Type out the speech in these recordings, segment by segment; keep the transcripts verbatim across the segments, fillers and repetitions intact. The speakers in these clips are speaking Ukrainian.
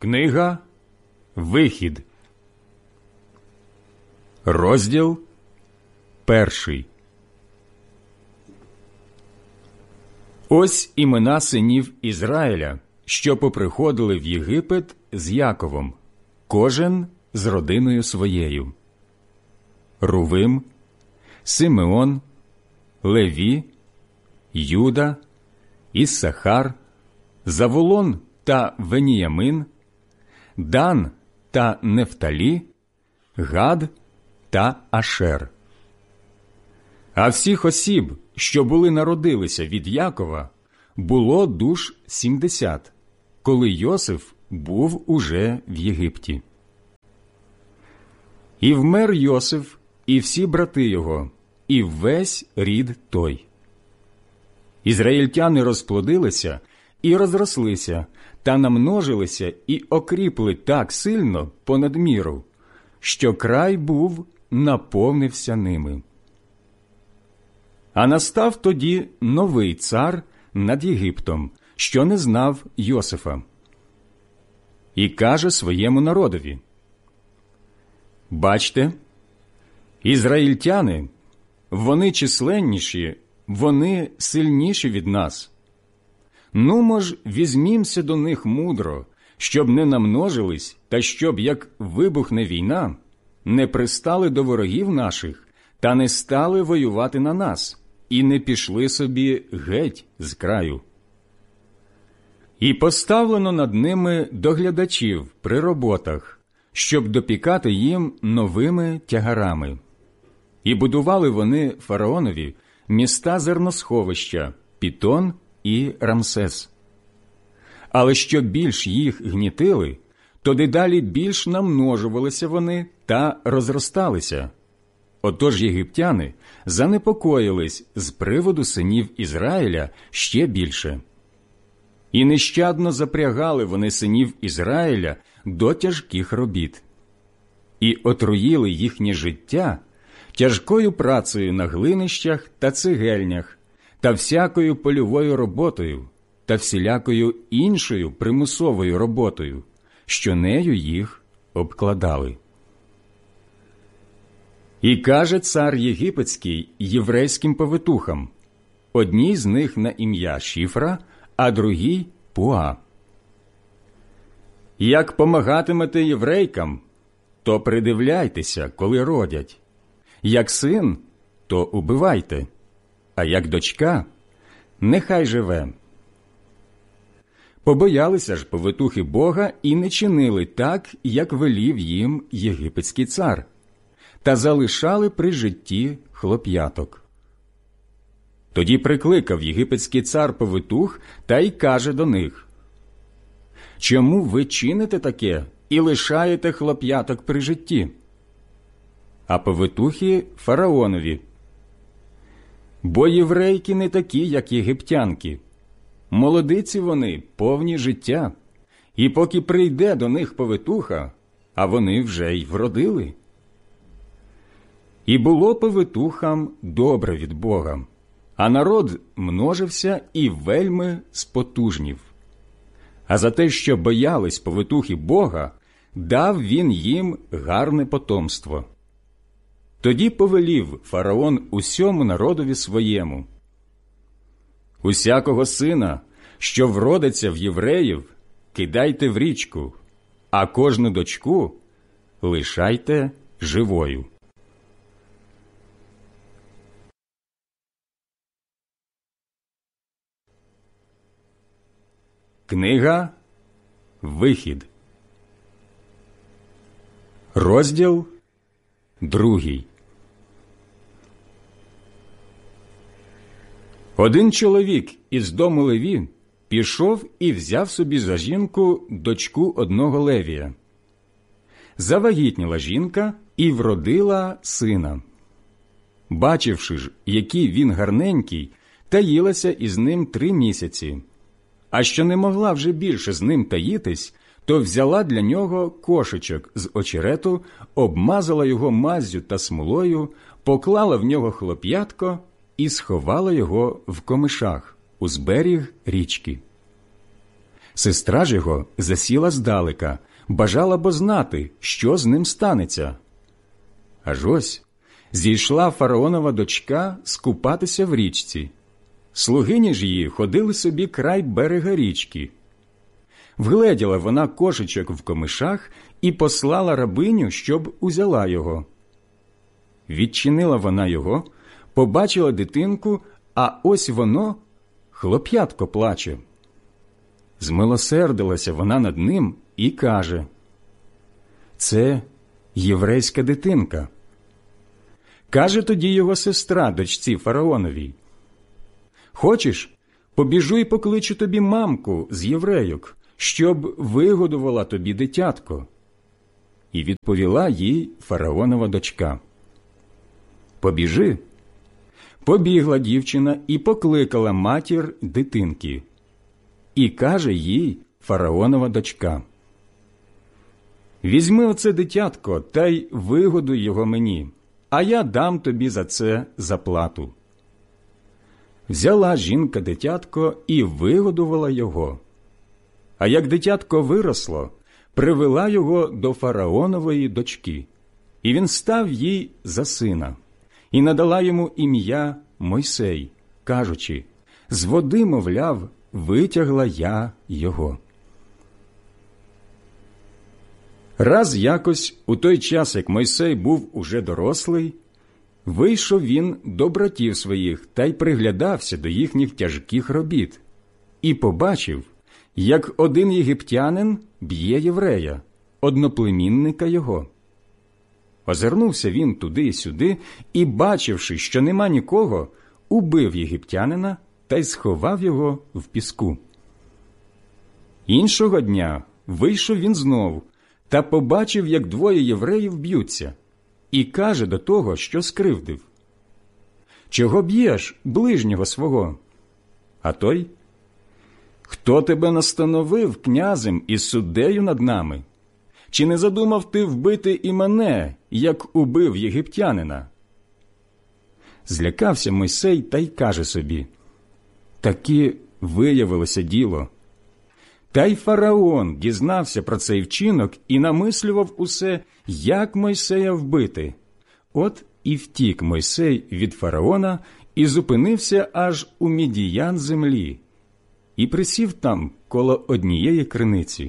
Книга Вихід, розділ перший. Ось імена синів Ізраїля, що поприходили в Єгипет з Яковом, кожен з родиною своєю: Рувим, Симеон, Леві, Юда, Іссахар, Заволон та Веніямин, Дан та Нефталі, Гад та Ашер. А всіх осіб, що були народилися від Якова, було душ сімдесят, коли Йосиф був уже в Єгипті. І вмер Йосиф, і всі брати його, і весь рід той. Ізраїльтяни розплодилися і розрослися, та намножилися і окріпли так сильно понад міру, що край був наповнився ними. А настав тоді новий цар над Єгиптом, що не знав Йосифа. І каже своєму народові: «Бачте, ізраїльтяни, вони численніші, вони сильніші від нас. Нумо ж візьмімся до них мудро, щоб не намножились, та щоб, як вибухне війна, не пристали до ворогів наших та не стали воювати на нас, і не пішли собі геть з краю. І поставлено над ними доглядачів при роботах, щоб допікати їм новими тягарами. І будували вони фараонові міста зерносховища Пітон і Рамсес. Але що більш їх гнітили, то дедалі більш намножувалися вони та розросталися. Отож єгиптяни занепокоїлись з приводу синів Ізраїля ще більше. І нещадно запрягали вони синів Ізраїля до тяжких робіт. І отруїли їхнє життя тяжкою працею на глинищах та цегельнях, та всякою польовою роботою, та всілякою іншою примусовою роботою, що нею їх обкладали. І каже цар єгипетський єврейським повитухам, одній з них на ім'я Шіфра, а другій – Пуа: «Як помагатимете єврейкам, то придивляйтеся, коли родять. Як син, то убивайте, а як дочка, нехай живе». Побоялися ж повитухи Бога і не чинили так, як велів їм єгипетський цар, та залишали при житті хлоп'яток. Тоді прикликав єгипетський цар повитух та й каже до них: «Чому ви чините таке і лишаєте хлоп'яток при житті?» А повитухи фараонові: «Бо єврейки не такі, як єгиптянки. Молодиці вони, повні життя, і поки прийде до них повитуха, а вони вже й вродили». І було повитухам добре від Бога, а народ множився і вельми спотужнів. А за те, що боялись повитухи Бога, дав він їм гарне потомство. Тоді повелів фараон усьому народові своєму: «Усякого сина, що вродиться в євреїв, кидайте в річку, а кожну дочку лишайте живою». Книга Вихід, розділ другий. Один чоловік із дому Леві пішов і взяв собі за жінку дочку одного Левія. Завагітніла жінка і вродила сина. Бачивши ж, який він гарненький, таїлася із ним три місяці. А що не могла вже більше з ним таїтись, то взяла для нього кошечок з очерету, обмазала його маззю та смолою, поклала в нього хлоп'ятко і сховала його в комишах, узберіг річки. Сестра ж його засіла здалека, бажала бо знати, що з ним станеться. Аж ось зійшла фараонова дочка скупатися в річці. Слугині ж її ходили собі край берега річки. Вгледіла вона кошечок в комишах і послала рабиню, щоб узяла його. Відчинила вона його, побачила дитинку, а ось воно, хлоп'ятко, плаче. Змилосердилася вона над ним і каже: «Це єврейська дитинка». Каже тоді його сестра дочці фараоновій: «Хочеш, побіжу й покличу тобі мамку з єврейок, щоб вигодувала тобі дитятко». І відповіла їй фараонова дочка: «Побіжи». Побігла дівчина і покликала матір дитинки. І каже їй фараонова дочка: «Візьми оце дитятко та й вигодуй його мені, а я дам тобі за це заплату». Взяла жінка дитятко і вигодувала його. А як дитятко виросло, привела його до фараонової дочки, і він став їй за сина, і надала йому ім'я Мойсей, кажучи: «З води, мовляв, витягла я його». Раз якось, у той час, як Мойсей був уже дорослий, вийшов він до братів своїх та й приглядався до їхніх тяжких робіт, і побачив, як один єгиптянин б'є єврея, одноплемінника його. Озирнувся він туди й сюди, і, бачивши, що нема нікого, убив єгиптянина та й сховав його в піску. Іншого дня вийшов він знов та побачив, як двоє євреїв б'ються, і каже до того, що скривдив: «Чого б'єш ближнього свого?» А той: «Хто тебе настановив князем і суддею над нами? Чи не задумав ти вбити і мене, як убив єгиптянина?» Злякався Мойсей та й каже собі: «Таки виявилося діло». Та й фараон дізнався про цей вчинок і намислював усе, як Мойсея вбити. От і втік Мойсей від фараона і зупинився аж у Мідіян землі, і присів там коло однієї криниці.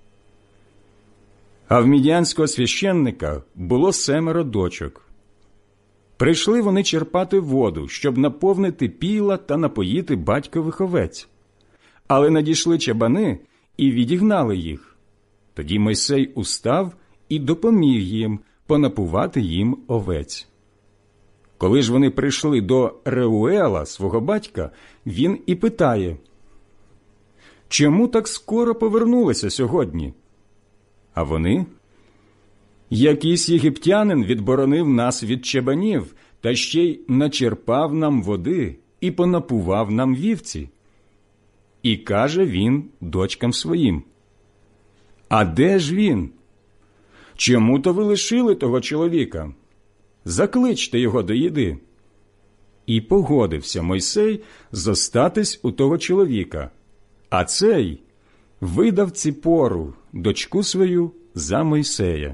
А в мідіянського священника було семеро дочок. Прийшли вони черпати воду, щоб наповнити піла та напоїти батькових овець. Але надійшли чабани і відігнали їх. Тоді Мойсей устав і допоміг їм понапувати їм овець. Коли ж вони прийшли до Реуела, свого батька, він і питає: «Чому так скоро повернулися сьогодні?» А вони: «Якийсь єгиптянин відборонив нас від чабанів, та ще й начерпав нам води і понапував нам вівці». І каже він дочкам своїм: «А де ж він? Чому то ви лишили того чоловіка? Закличте його до їди». І погодився Мойсей зостатись у того чоловіка, а цей видав Ціпору, дочку свою, за Мойсея.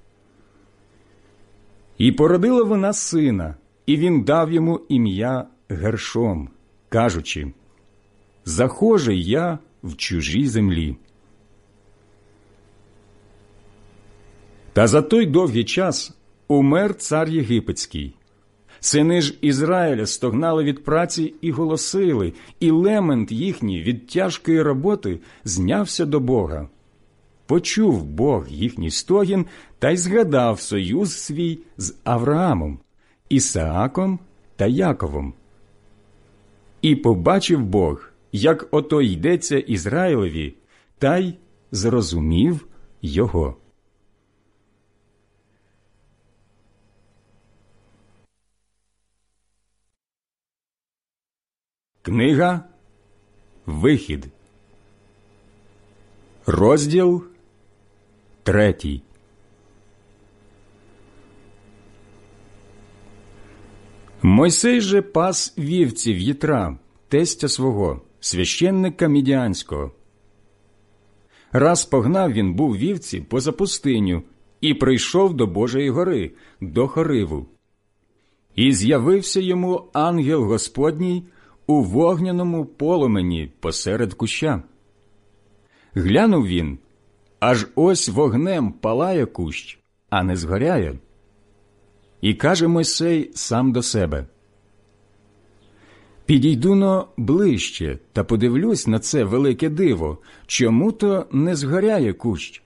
І породила вона сина, і він дав йому ім'я Гершом, кажучи: «Захожий я в чужій землі». Та за той довгий час умер цар єгипетський. Сини ж Ізраїля стогнали від праці і голосили, і лемент їхній від тяжкої роботи знявся до Бога. Почув Бог їхній стогін та й згадав союз свій з Авраамом, Ісааком та Яковом. І побачив Бог, як ото йдеться Ізраїлеві, та й зрозумів його. Книга Вихід, розділ третій. Мойсей же пас вівці в Єтра, тестя свого, священника Мідіанського. Раз погнав він був вівці поза пустиню і прийшов до Божої гори, до Хориву. І з'явився йому ангел Господній у вогняному полумені посеред куща. Глянув він, аж ось вогнем палає кущ, а не згоряє. І каже Мойсей сам до себе: «Підійду-но ближче та подивлюсь на це велике диво, чому то не згоряє кущ?»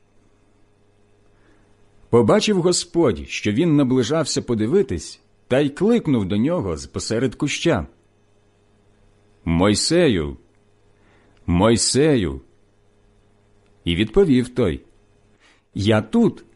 Побачив Господь, що він наближався подивитись, та й кликнув до нього з посеред куща: «Мойсею! Мойсею!» І відповів той: «Я тут».